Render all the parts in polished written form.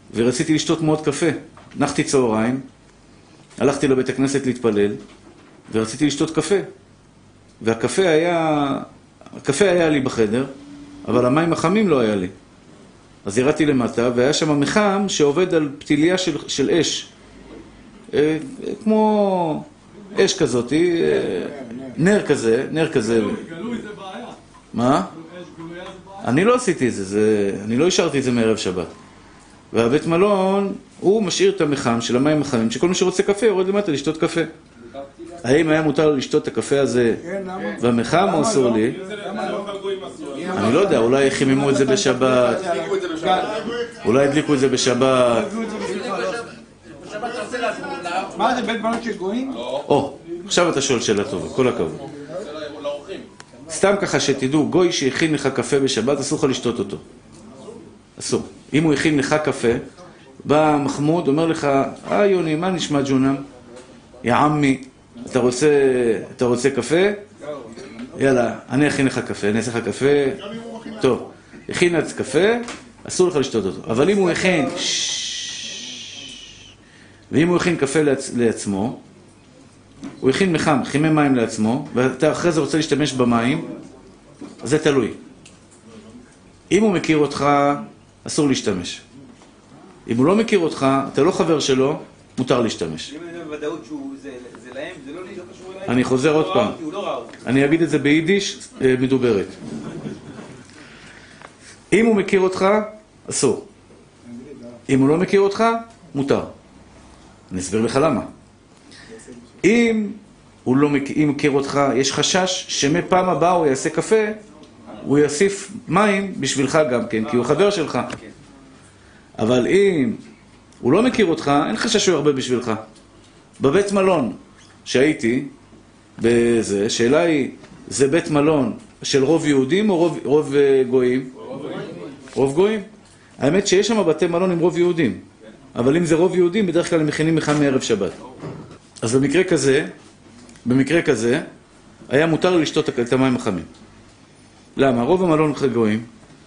ורציתי לשתות מאוד קפה. נחתי צהריים, הלכתי לבית הכנסת להתפלל, ורציתי לשתות קפה. והקפה היה לי בחדר, אבל המים החמים לא היה לי. אז ירדתי למטה, והיה שם מחם שעובד על פתיליה של אש. כמו אש כזאת, נר כזה. גלוי זה בעיה. מה? אני לא עשיתי את זה, אני לא השארתי את זה מערב שבת. והבית מלון, הוא משאיר את המחם של המים החמים, שכל מי שרוצה קפה יורד למטה לשתות קפה. האם היה מותר לשתות את הקפה הזה במחם או אסור לי? אני לא יודע, אולי חיממו את זה בשבת. אולי הדליקו את זה בשבת. מה זה, בית מלון של גויים? עכשיו אתה שואל שאלה טובה, כל הכבוד. סתם ככה שתדעו, גוי שהכין לך קפה בשבת, אסור לך לשתות אותו. אסור. אם הוא הכין לך קפה, בא מחמוד, אומר לך, יוני, מה נשמע ג'ונם? יא עמי, אתה רוצה קפה? יאללה, אני אכין לך קפה, אני אעשה לך קפה. טוב, הכין לך קפה, אסור לך לשתות אותו. אבל אם הוא הכין, ואם הוא הכין קפה לעצמו, הוא הכין מחם, חימם מים לעצמו, ואתה אחרי זה רוצה להשתמש במים, אז זה תלוי. אם הוא מכיר אותך, אסור להשתמש. אם הוא לא מכיר אותך, אתה לא חבר שלו, מותר להשתמש. אם אני יודע בוודאות שזה להם, זה לא קשור אליי. אני חוזר עוד פעם. אני אגיד את זה ביידיש מדוברת. אם הוא מכיר אותך, אסור. אם הוא לא מכיר אותך, מותר. אני אסביר לך למה. אם הוא לא מכיר אותך, יש חשש שמפעם הבאה הוא יעשה קפה, הוא יוסיף מים בשבילך גם כן, כי הוא חבר שלך. אבל אם הוא לא מכיר אותך, אין חשש שהוא הרבה בשבילך. בבית מלון שהייתי, שאלה היא, זה בית מלון של רוב יהודים או רוב גויים? רוב גויים. האמת שיש שם בתי מלון עם רוב יהודים. אבל אם זה רוב יהודים, בדרך כלל הם מכינים מחם מערב שבת. אז במקרה כזה, היה מותר לשתות את המים החמים. למה? רוב המלון גויים.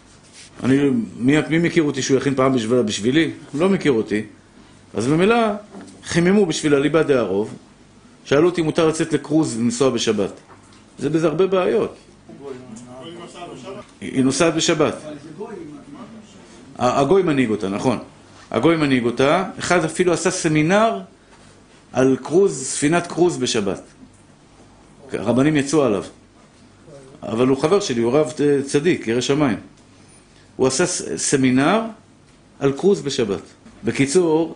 מי מכיר אותי שהוא יכין פעם בשבילי? לא מכיר אותי. אז במילא חיממו בשביל הליבה די הרוב. שאלו אותי מותר לצאת לקרוז ולנסוע בשבת. זה בזה הרבה בעיות. היא נוסעת בשבת. הגוי מנהיג אותה, נכון. הגוי מנהיג אותה. אחד אפילו עשה סמינר על ספינת קרוז בשבת. הרבנים יצאו עליו. אבל הוא חבר שלי, הוא רב צדיק, ירא שמיים. הוא עשה סמינר על קרוז בשבת. בקיצור,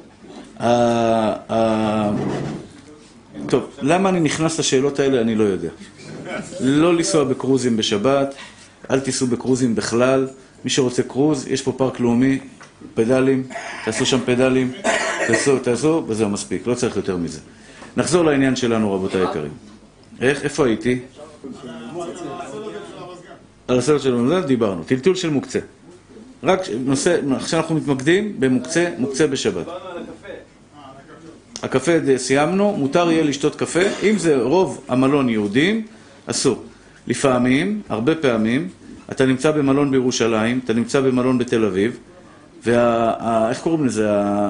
טוב, למה אני נכנס לשאלות האלה אני לא יודע. לא לנסוע בקרוזים בשבת, אל תיסעו בקרוזים בכלל. מי שרוצה קרוז, יש פה פארק לאומי, פדלים, תעשו שם פדלים, תעשו, וזהו מספיק, לא צריך יותר מזה. נחזור לעניין שלנו, רבותיי היקרים. איפה הייתי? על הסרט של המזל דיברנו, טלטול של מוקצה. רק נושא, עכשיו אנחנו מתמקדים במוקצה בשבת. הקפה סיימנו, מותר יהיה לשתות קפה. אם זה רוב המלון יהודים, אסור. לפעמים, הרבה פעמים, אתה נמצא במלון בירושלים, אתה נמצא במלון בתל אביב, איך קוראים לזה?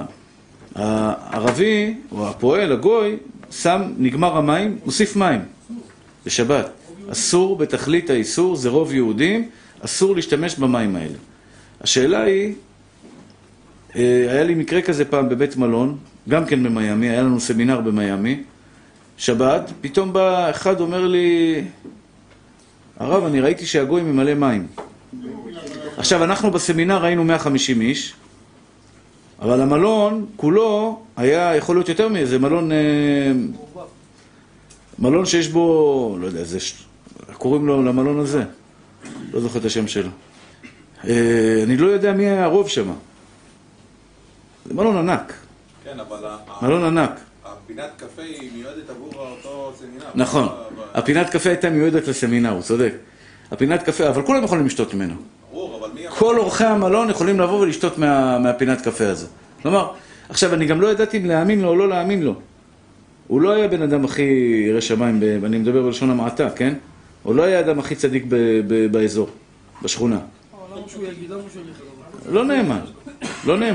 הערבי, או הפועל, הגוי, נגמר המים, מוסיף מים בשבת. אסור בתכלית האיסור, זה רוב יהודים, אסור להשתמש במים האלה. השאלה היא, היה לי מקרה כזה פעם בבית מלון, גם כן במיימי, היה לנו סמינר במיימי, שבת, פתאום בא אחד אומר לי, הרב, אני ראיתי שהגוי ממלא מים. עכשיו, אנחנו בסמינר ראינו 150 איש, אבל המלון כולו היה יכול להיות יותר מזה, מלון שיש בו, לא יודע, קוראים לו למלון הזה, לא זוכר את השם שלו. אני לא יודע מי היה הרוב שם. זה מלון ענק. כן, אבל מלון ענק. הפינת קפה היא מיועדת עבור אותו סמינר. נכון. הפינת קפה הייתה מיועדת לסמינר, הוא צודק. הפינת קפה, אבל כולם יכולים לשתות ממנו. ברור, אבל מי... כל אורחי המלון יכולים לבוא ולשתות מהפינת קפה הזה. כלומר, עכשיו אני גם לא ידעתי אם להאמין לו או לא להאמין לו. הוא לא היה בן אדם הכי ירא שמיים, אני מדבר בלשון המעטה, כן? הוא לא היה האדם הכי צדיק באזור, בשכונה. למה שהוא יגיד, למה שהוא יגיד? לא נאמן.